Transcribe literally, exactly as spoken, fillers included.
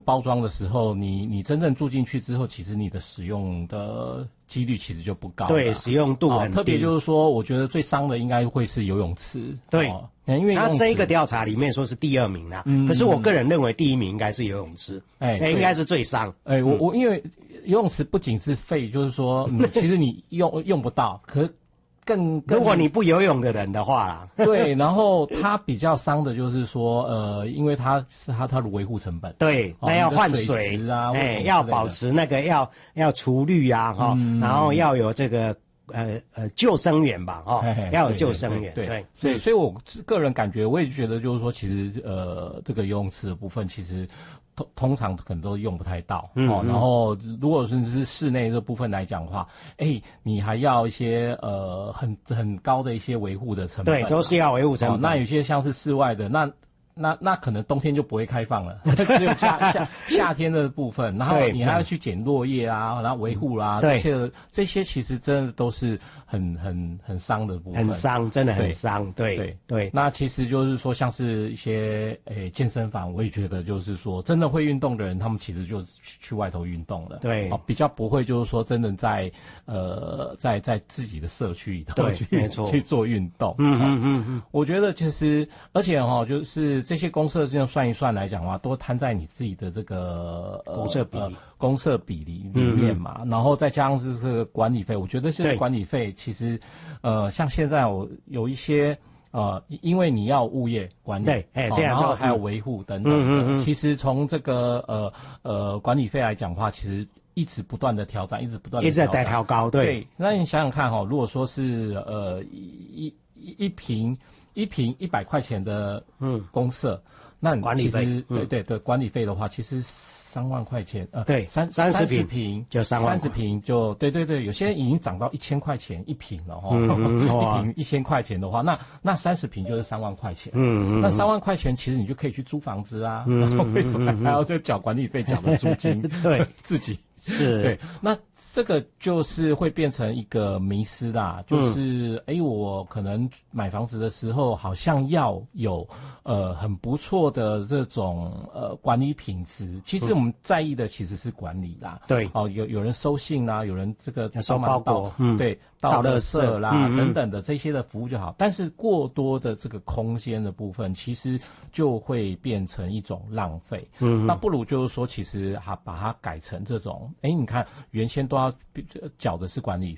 包装的时候，你你真正住进去之后，其实你的使用的几率其实就不高了。 对，使用度很低。 哦、特别就是说，我觉得最伤的应该会是游泳池。 对。 哦因为他这一个调查里面说是第二名啦，嗯、可是我个人认为第一名应该是游泳池，哎、欸，应该是最伤。 哎、欸，我我因为游泳池不仅是废，就是说，嗯、其实你用用不到，可是更, 更如果你不游泳的人的话啦， 对，然后它比较伤的就是说，呃，因为它是它它的维护成本， 对，那要换水啊， 哎、欸，要保持那个要要除氯啊，哈、嗯，然后要有这个。呃呃，救生员吧，哦，嘿嘿要有救生员， 对， 对， 所以所以我个人感觉，我也觉得就是说，其实呃，这个游泳池的部分，其实通通常可能都用不太到，嗯、哦。然后如果是是室内这部分来讲的话，哎，你还要一些呃很很高的一些维护的成本， 对，都是要维护成本。 哦、那有些像是室外的那。那那可能冬天就不会开放了，只有夏夏夏天的部分，然后你还要去捡落叶啊，然后维护啦、啊，这些这些其实真的都是很很很伤的部分， 很伤，真的很伤，对对 对, 对。 那其实就是说，像是一些诶健身房，我也觉得就是说，真的会运动的人，他们其实就去去外头运动了， 对， 哦，比较不会就是说真的在呃在在自己的社区里头去没错去做运动， 嗯嗯嗯嗯， 我觉得其实而且哈、哦，就是这些公社这样算一算来讲的话，都摊在你自己的这个、呃、 公社比例、呃、 公社比例里面嘛，嗯、然后再加上是这个管理费，我觉得是管理费其实呃像现在我有一些。呃，因为你要物业管理， 对，哎、 哦， 这样然后还有维护等等的， 嗯嗯嗯、 其实从这个呃呃管理费来讲的话，其实一直不断的调整，一直不断的一直在调高，对。 对，那你想想看哈、哦，如果说是呃一一一平一平一百块钱的嗯公社，嗯、那你管理费， 嗯、对对对，管理费的话，其实。三万块钱，呃， 对， 三三十平平就三万， 三十平就对对对，有些已经涨到一千块钱一平了哈， 嗯、 一平一千块钱的话，那那三十平就是三万块钱， 嗯嗯， 那三万块钱其实你就可以去租房子啊，嗯、然后为什么还要再缴管理费、缴的租金？ 对， 自己是， 对，那这个就是会变成一个迷思啦，就是哎、嗯，我可能买房子的时候好像要有呃很不错的这种呃管理品质，其实我们在意的其实是管理啦， 对， 哦，有有人收信啦，有人这个收包裹， 嗯，对，倒垃圾啦、 嗯、 等等的这些的服务就好，但是过多的这个空间的部分，其实就会变成一种浪费，嗯，那不如就是说，其实哈把它改成这种，哎，你看原先都要缴的是管理